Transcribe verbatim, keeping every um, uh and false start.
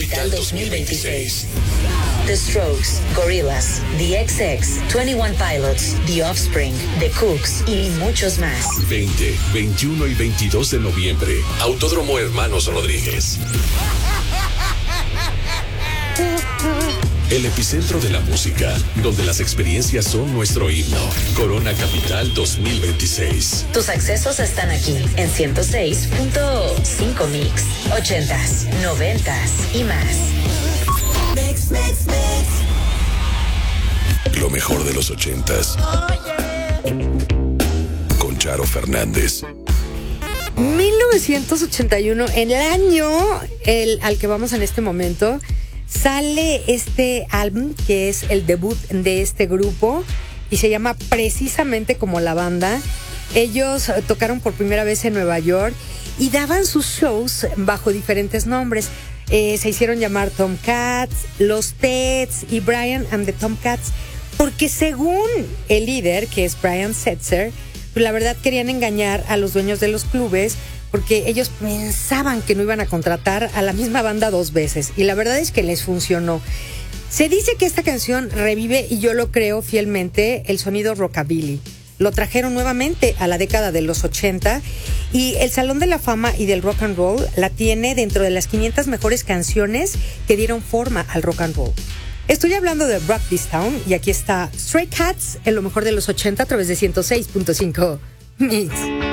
Capital dos mil veintiséis. The Strokes, Gorillaz, The X X, veintiuno Pilots, The Offspring, The Cooks y muchos más. veinte, veintiuno y veintidós de noviembre. Autódromo Hermanos Rodríguez. El epicentro de la música, donde las experiencias son nuestro himno. Corona Capital dos mil veintiséis. Tus accesos están aquí en ciento seis punto cinco Mix, ochentas, noventas y más. Mix, mix, mix. Lo mejor de los ochentas. Con Charo Fernández. mil novecientos ochenta y uno, en el año el, al que vamos en este momento, sale este álbum que es el debut de este grupo y se llama precisamente como la banda. Ellos tocaron por primera vez en Nueva York y daban sus shows bajo diferentes nombres. Eh, se hicieron llamar Tomcats, Los Teds y Brian and the Tomcats, porque según el líder, que es Brian Setzer, pues la verdad querían engañar a los dueños de los clubes porque ellos pensaban que no iban a contratar a la misma banda dos veces y la verdad es que les funcionó. Se dice que esta canción revive, y yo lo creo fielmente, el sonido rockabilly. Lo trajeron nuevamente a la década de los ochenta y el Salón de la Fama y del Rock and Roll la tiene dentro de las quinientas mejores canciones que dieron forma al rock and roll. Estoy hablando de Rock This Town y aquí está Stray Cats en lo mejor de los ochenta a través de ciento seis punto cinco Mix.